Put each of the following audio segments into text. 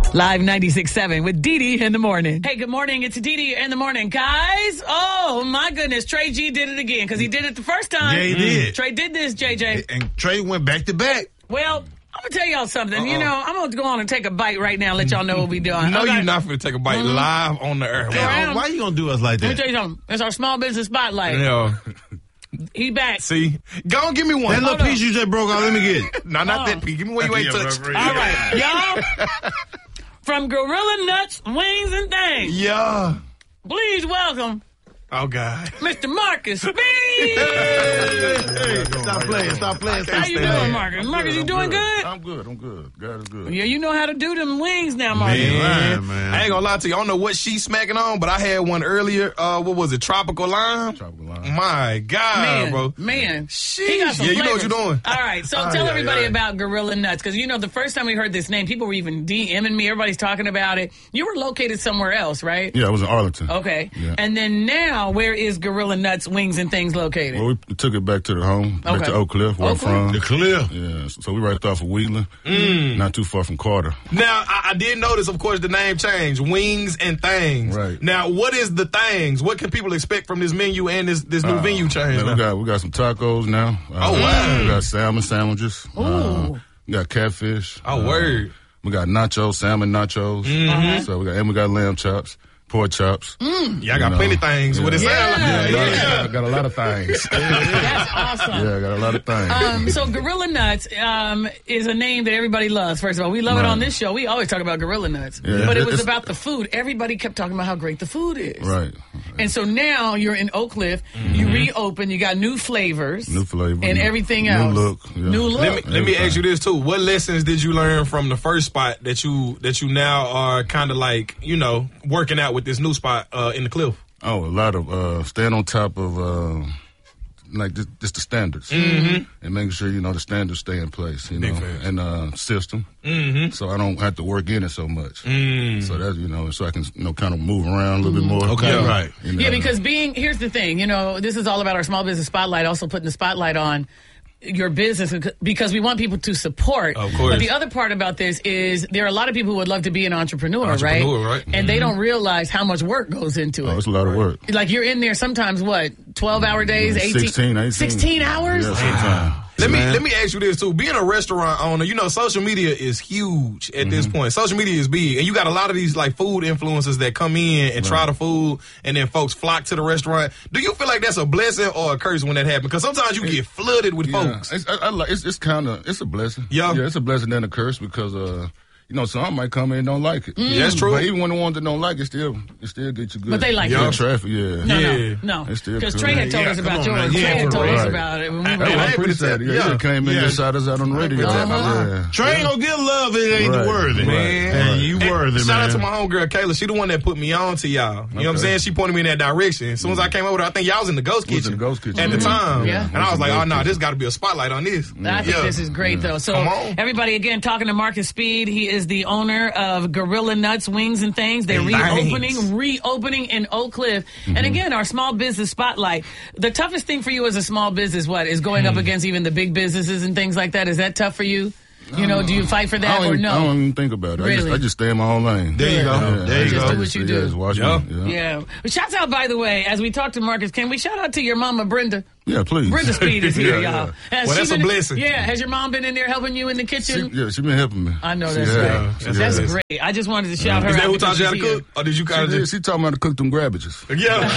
Live 96.7 with Dee Dee in the morning. Hey, good morning. It's Dee Dee in the morning. Guys, oh my goodness. Trey G did it again because he did it the first time. Yeah, he did. Trey did this, JJ. And Trey went back to back. Well, I'm going to tell y'all something. You know, I'm going to go on and take a bite right now and let y'all know what we doing. No, you're not going to take a bite live on the air. Damn, why you going to do us like that? Let me tell you something. It's our small business spotlight. Yeah. He back. See? Go on, give me one. That little piece you just broke off, let me get it. No, not that piece. Give me what you ain't touched. All right, y'all. From Gorilla Nuts, Wings, and Things. Yeah. Please welcome Oh, God. Mr. Marcus Speed. Hey, stop playing. How you doing, Marcus? Marcus, you doing good? I'm good. God is good. Yeah, you know how to do them wings now, Marcus. Man. I ain't gonna lie to you. I don't know what she's smacking on, but I had one earlier. What was it? Tropical lime? Tropical lime. My God, bro. Man. Sheesh. He got some Yeah, you know what flavors. you're doing. All right, so tell everybody about Gorilla Nuts, because, you know, the first time we heard this name, people were even DMing me. Everybody's talking about it. You were located somewhere else, right? Yeah, I was in Arlington. Okay. Yeah. And then now, where is Gorilla Nuts, Wings, and Things located? Well, we took it back to the home, back to Oak Cliff, where I'm from. The Cliff. Yeah, so we right off of Wheatland, not too far from Carter. Now, I did notice, of course, the name changed. Wings and Things. Right. Now, what is the Things? What can people expect from this menu and this new venue change? Man, we got some tacos now. Oh, wow. We got salmon sandwiches. Ooh. We got catfish. Oh, word. We got nachos, salmon nachos. So we got lamb chops. Pork chops. Yeah, I got plenty of things. What it sound like. I got a lot of things. That's awesome. Yeah, I got a lot of things. So Gorilla Nuts is a name that everybody loves. First of all, we love it on this show. We always talk about Gorilla Nuts. Yeah. But it was about the food. Everybody kept talking about how great the food is. Right. And so now you're in Oak Cliff. You reopen. You got new flavors. New flavor. And everything else. New look. Yeah. New look. Let me ask you this, too. What lessons did you learn from the first spot that you now are kind of like, you know, working out with this new spot in the Cliff? Oh, a lot of staying on top of like just the standards, and making sure the standards stay in place, and system, so I don't have to work in it so much. So that's so I can kind of move around a little bit more. Okay, right. Yeah, because here's the thing, this is all about our small business spotlight, also putting the spotlight on your business because we want people to support. Of course. But the other part about this is there are a lot of people who would love to be an entrepreneur, right? And they don't realize how much work goes into it. Oh, it's a lot of work. Like you're in there sometimes, 12-hour days, 18? 16 hours? Yeah, sometimes. Let me ask you this too. Being a restaurant owner, social media is huge at this point. Social media is big, and you got a lot of these like food influencers that come in and try the food, and then folks flock to the restaurant. Do you feel like that's a blessing or a curse when that happens? Because sometimes you get flooded with folks. It's a blessing. Yeah, it's a blessing and a curse because some might come in and don't like it. Yeah, that's true. But even when the ones that don't like it, still get you good. But they like good it. Traffic, No. It's still because cool. Trey had told us about yours. Trey had told us about it. When we were I'm pretty sad. Yeah, he came in and shot us out on the radio. Trey ain't gonna get love if it ain't worthy. Man. And you worthy, man. Shout out to my homegirl, Kayla. She the one that put me on to y'all. You know what I'm saying? She pointed me in that direction. As soon as I came over there, I think y'all was in the Ghost Kitchen. At the time. Yeah. And I was like, oh, no, this got to be a spotlight on this. I think this is great, though. So everybody, again, talking to Marcus Speed. He is the owner of Gorilla Nuts, Wings, and Things. They're reopening in Oak Cliff. And again, our small business spotlight. The toughest thing for you as a small business, is going up against even the big businesses and things like that? Is that tough for you? Do you fight for that or no? I don't even think about it. Really? I just stay in my own lane. There you go. There you go. Do what you do. Just watch me. Yeah. Shouts out, by the way, as we talk to Marcus, can we shout out to your mama, Brenda? Yeah, please. Brenda Speed is here, y'all. Well, that's a blessing. Yeah. Has your mom been in there helping you in the kitchen? She's been helping me. I know that's right. That's great. I just wanted to shout her out. Is that who taught you how to cook? Or did you kind of just... She taught me how to cook them grabbages. Yeah.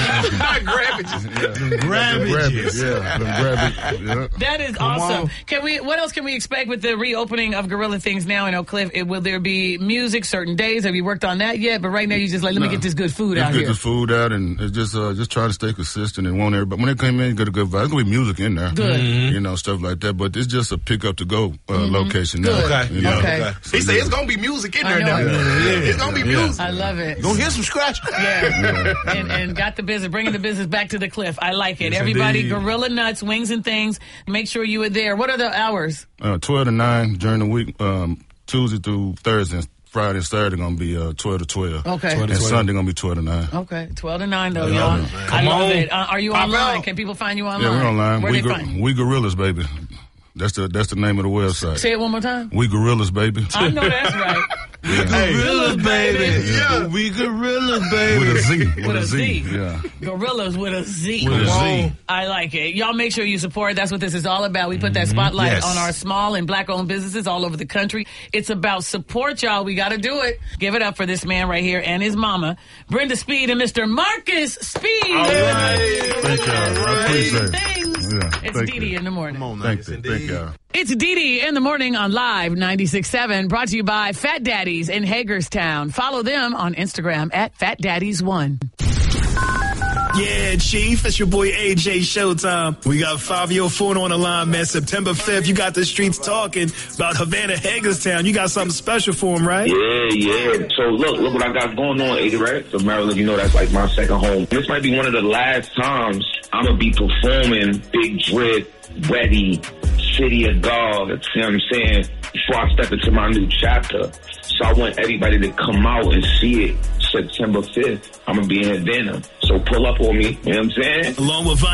Grabbages. Grabbages. Yeah. Grabbages. That is awesome. What else can we expect with the reopening of Gorilla Things now in Oak Cliff? Will there be music certain days? Have you worked on that yet? But right now you just let me get this good food out here. Get this food out and it's just trying to stay consistent and want everybody. When they come in, get a good vibe. There's going to be music in there. Good. Stuff like that. But it's just a pick up to go location now. Good. Okay. He said it's going to be music in there now. It's going to be music. I love it. Gonna hear some scratch. Yeah. And got the business, bringing the business back to the Cliff. I like it. Yes, Everybody, indeed. Gorilla Nuts, Wings and Things. Make sure you are there. What are the hours? 12 to 9 during the week, Tuesday through Thursday. And Friday and Saturday going to be 12 to 12. Okay. And Sunday going to be 12 to 9. Okay, 12 to 9 though, y'all. I love it. Are you online? Can people find you online? Yeah, we're online. Where they find you? We Gorillas, baby. That's the name of the website. Say it one more time. We Gorillas, baby. I know that's right. Gorillas, baby. Yeah. We gorillas, baby. With a Z. With a Z. Yeah. Gorillas with a Z. With a Z. I like it. Y'all make sure you support. That's what this is all about. We put that spotlight on our small and black-owned businesses all over the country. It's about support, y'all. We got to do it. Give it up for this man right here and his mama, Brenda Speed and Mr. Marcus Speed. All right. Thank y'all. I appreciate it. Things. Yeah, It's thank Dee you. in the morning. Come on now. Thank y'all. It's Dee Dee in the morning on Live 96.7, brought to you by Fat Daddies in Hagerstown. Follow them on Instagram at FatDaddies1. Yeah, Chief, it's your boy AJ Showtime. We got Fabio Fono on the line, man. September 5th, you got the streets talking about Havana, Hagerstown. You got something special for him, right? Yeah. So look what I got going on, 80 right? So Maryland, you know that's like my second home. This might be one of the last times I'm going to be performing Big Drip, Wetty, City of God, you know what I'm saying, before I step into my new chapter. So I want everybody to come out and see it September 5th. I'm going to be in Havana. So pull up on me, you know what I'm saying? Along with